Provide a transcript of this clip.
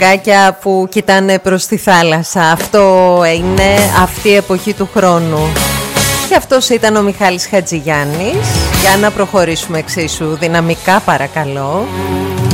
Παιδάκια που κοιτάνε προς τη θάλασσα. Αυτό είναι αυτή η εποχή του χρόνου. Και αυτός ήταν ο Μιχάλης Χατζηγιάννης. Για να προχωρήσουμε εξίσου δυναμικά, παρακαλώ.